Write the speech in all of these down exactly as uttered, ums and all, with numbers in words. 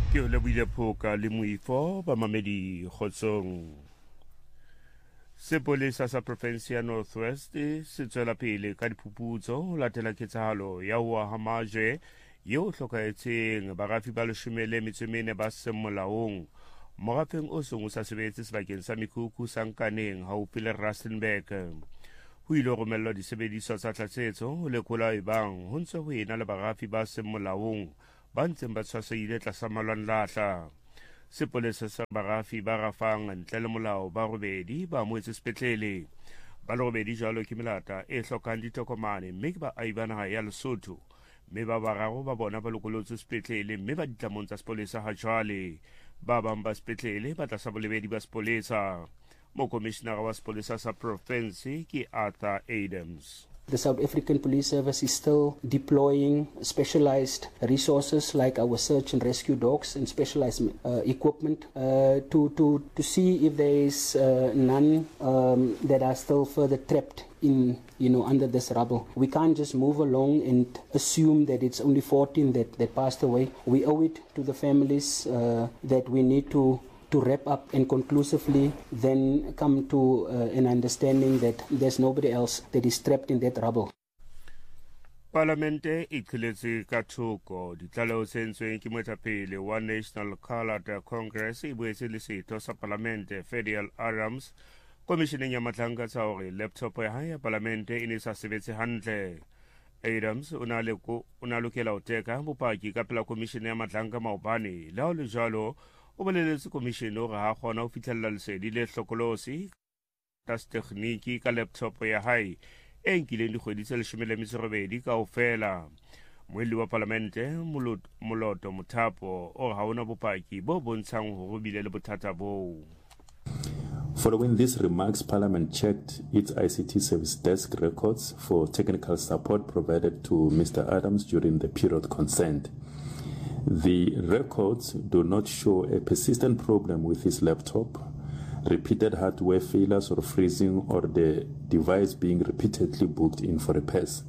Ke o lebile phoka le moifo ba mamedi kgotsong. Sepolesa sa province ya North West se tswela pele ka diphuputso ho latela ketsahalo ya ho hamajwe eo hlokaetseng barafi ba leshome le metso e mene ba seng molaong morafeng o seng o sa sebetse sebakeng sa mekhukhu sa Nkaneng haufi le Rustenburg. Ho ile romellwa disebediswa tsa tlatsetso ho lekola ebang ho ntse ho ena le barafi ba seng molaong ba ntseng ba tshwasehile tlasa malwanlahla. Sepolesa sa barafi ba rafang ntle le molao ba robedi ba amohetse sepetlele. Ba le robedi jwalo ke melata e hlokang ditokomane mme ke baahi ba naha ya Lesotho, mme ba bararo ba bona ba lokolotswe sepetlele mme ba ditlamong tsa sepolesa ha jwale. Ba bang ba sepetlele ba tlasa bolebedi ba sepolesa. Mokomishenara wa sepolesa sa province ke Arthur Adams. The South African Police Service is still deploying specialized resources like our search and rescue dogs and specialized uh, equipment uh, to, to, to see if there is uh, none um, that are still further trapped in, you know, under this rubble. We can't just move along and assume that it's only fourteen that, that passed away. We owe it to the families uh, that we need to to wrap up and conclusively then come to uh, an understanding that there's nobody else that is trapped in that rubble. Parlamente e qheletse ka thoko ditlaleho tse entsweng ke moetapele wa National Coloured Congress e boetse le setho sa Parlamente Federal Arams komisheneng ya matlanka tsa hore laptop ya hae ya Parlamente e ne sa sebetse hantle. Adams o na lokela ho teka bopaki ka pela komishene ya matlanka maobane le ha le jwalo o boleletse komishene hore ha kgona ho fihlella lesedi le hlokolosi ka tekhniki ka laptop ya hae e nkileng dikgwedi tse leshome le metso e robedi kaofela. Moelli wa Parlamente Moloto Mothapo o re ha hona bopaki bo bontshang hore ho bile le bothata boo. Following these remarks, Parliament checked its I C T service desk records for technical support provided to Mister Adams during the period concerned. The records do not show a persistent problem with his laptop, repeated hardware failures or freezing, or the device being repeatedly booked in for repairs.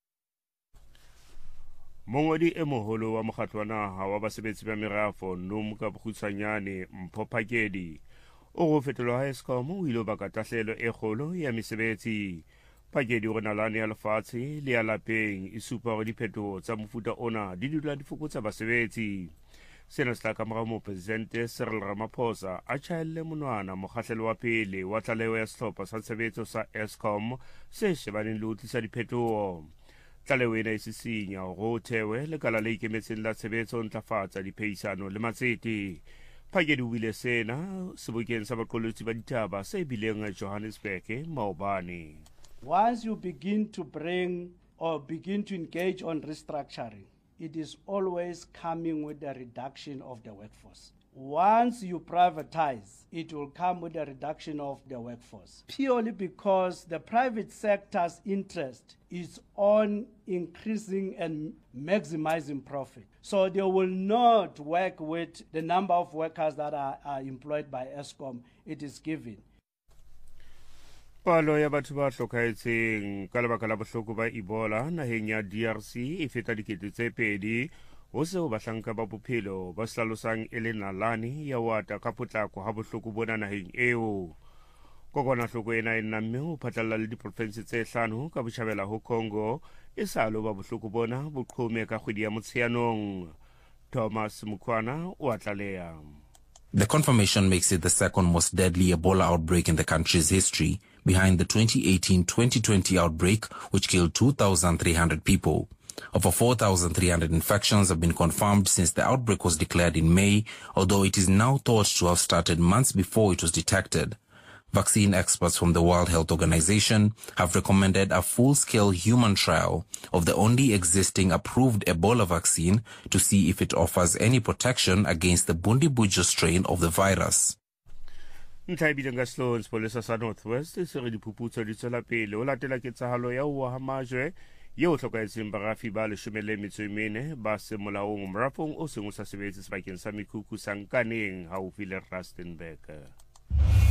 Mongodi e moholo wa mokgatlo wa naha wa basebetsi ba merafo Num ka bokgutshwanyane Mpho Phakedi o go fetolwa ha Eskom o ile baka tahlelo e kgolo ya mesebetsi. Phakedi o re nalane ya lefatshe le ya lapeng e supa hore diphetoho tsa mofuta ona di dula di fokotsa basebetsi. Sena se tla ka mora mopresidente Cyril Ramaphosa a tjhaelle monwana mokgahlelo wa pele wa tlaleho ya sehlopha sa tshebetso sa Eskom se shebaneng le ho tlisa diphetoho. Tlaleho ena e sisinya hore ho thewe lekala le ikemetseng la tshebetso ho ntlafatsa diphehisano le matsete. Phakedi o bile sena sebokeng sa baqolotsi ba ditaba se bileng Johannesburg maobane. Once you begin to bring or begin to engage on restructuring, it is always coming with a reduction of the workforce. Once you privatize, it will come with a reduction of the workforce, purely because the private sector's interest is on increasing and maximizing profit. So they will not work with the number of workers that are, are employed by Eskom it is given. Palo ya batho ba hlokaetseng ka lebaka la bohloko ba Ebola naheng ya D R C e feta dikete tse pedi ho seo bahlanka ba bophelo ba hlalosang e le nalane ya wata ka potlako ha bohloko bona naheng eo. Kokwanahloko ena e namme ho phatlalla le diprovinse tse hlano ka botjhabela ho Congo e sa lo ba bohloko bona boqhome ka kgwedi ya Motsheanong. Thomas Mukwana o a tlaleha. The confirmation makes it the second most deadly Ebola outbreak in the country's history, behind the twenty eighteen twenty twenty outbreak, which killed two thousand three hundred people. Over four thousand three hundred infections have been confirmed since the outbreak was declared in May, although it is now thought to have started months before it was detected. Vaccine experts from the World Health Organization have recommended a full-scale human trial of the only existing approved Ebola vaccine to see if it offers any protection against the Bundibugyo strain of the virus. Ntlhaebile nga Sloans Polesa sa North West se re diphuputso di tswela pele o latela ketsahalo ya ho hamajwe yeo hlokaetseng barafi ba leshome le metso e mene ba se molaong morafong o seng o sa sebetse sebakeng sa mekhukhu sa Nkaneng haufi le Rustenburg.